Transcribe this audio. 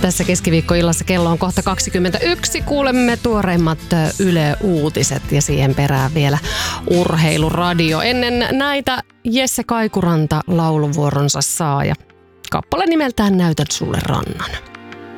Tässä keskiviikkoillassa kello on kohta 21. Kuulemme tuoreimmat Yle Uutiset ja siihen perään vielä Urheiluradio. Ennen näitä Jesse Kaikuranta lauluvuoronsa saa ja kappale nimeltään Näytän sulle rannan.